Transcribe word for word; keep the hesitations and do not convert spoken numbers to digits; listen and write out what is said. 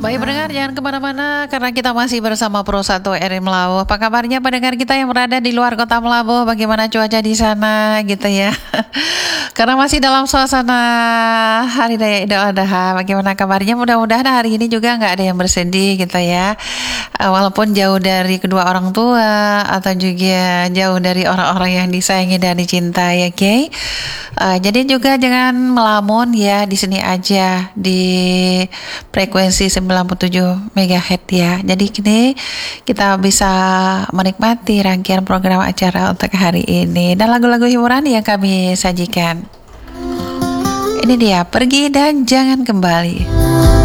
Baik pendengar, jangan kemana-mana karena kita masih bersama Pro satu R I Melabuh. Apa kabarnya pendengar kita yang berada di luar kota Melabuh? Bagaimana cuaca di sana gitu ya? Karena masih dalam suasana Hari Raya Idul Adha. Bagaimana kabarnya? Mudah-mudahan hari ini juga nggak ada yang bersedih gitu ya. Eh, Walaupun jauh dari kedua orang tua atau juga jauh dari orang-orang yang disayangi dan dicintai, oke? Eh, jadi juga jangan melamun ya, di sini aja di frekuensi sembilan puluh tujuh megahertz ya. Jadi kini kita bisa menikmati rangkaian program acara untuk hari ini dan lagu-lagu hiburan yang kami sajikan. Ini dia, Pergi dan Jangan Kembali.